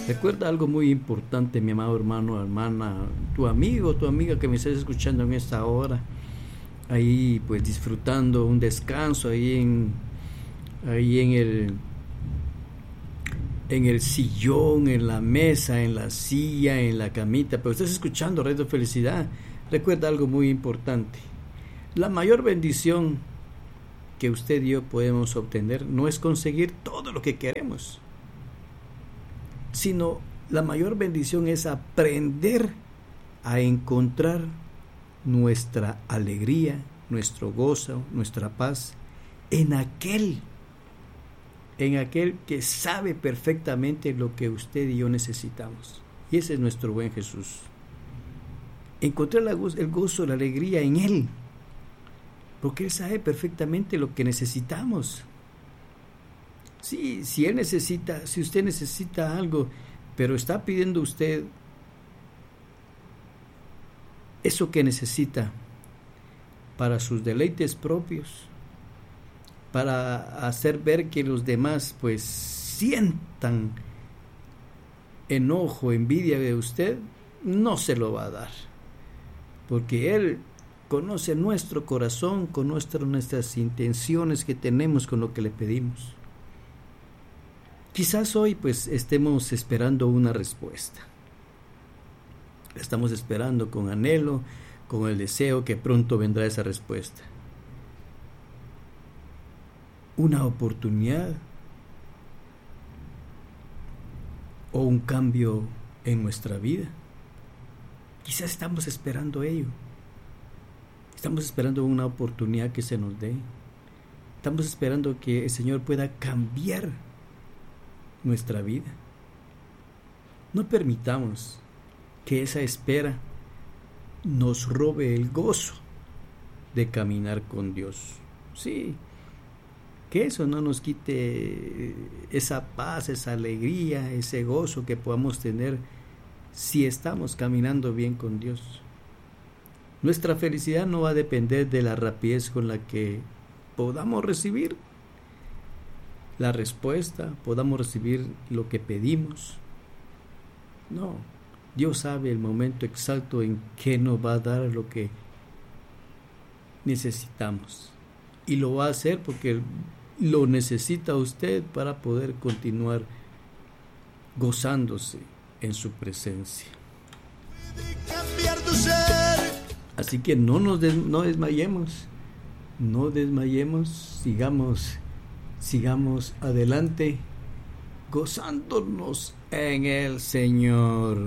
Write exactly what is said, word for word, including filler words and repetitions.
Recuerda algo muy importante, mi amado hermano, hermana, tu amigo, tu amiga que me estás escuchando en esta hora, ahí pues disfrutando un descanso ahí en ahí en el en el sillón, en la mesa, en la silla, en la camita, pero estás escuchando Radio Felicidad. Recuerda algo muy importante. La mayor bendición que usted y yo podemos obtener no es conseguir todo lo que queremos, sino la mayor bendición es aprender a encontrar nuestra alegría, nuestro gozo, nuestra paz en aquel, en aquel que sabe perfectamente lo que usted y yo necesitamos. Y ese es nuestro buen Jesús. Encontrar el gozo, la alegría en Él, porque Él sabe perfectamente lo que necesitamos. Sí, si Él necesita, si usted necesita algo, pero está pidiendo usted eso que necesita para sus deleites propios, para hacer ver que los demás pues sientan enojo, envidia de usted, no se lo va a dar, porque Él conoce nuestro corazón, conoce nuestras intenciones que tenemos con lo que le pedimos. Quizás hoy pues estemos esperando una respuesta. Estamos esperando con anhelo, con el deseo que pronto vendrá esa respuesta. Una oportunidad o un cambio en nuestra vida. Quizás estamos esperando ello. Estamos esperando una oportunidad que se nos dé. Estamos esperando que el Señor pueda cambiar nuestra vida. No permitamos que esa espera nos robe el gozo de caminar con Dios. Sí, que eso no nos quite esa paz, esa alegría, ese gozo que podamos tener si estamos caminando bien con Dios. Nuestra felicidad no va a depender de la rapidez con la que podamos recibir la respuesta, podamos recibir lo que pedimos. No, Dios sabe el momento exacto en que nos va a dar lo que necesitamos, y lo va a hacer porque lo necesita usted para poder continuar gozándose en su presencia. Así que no nos des, no desmayemos, no desmayemos, sigamos sigamos adelante gozándonos en el Señor.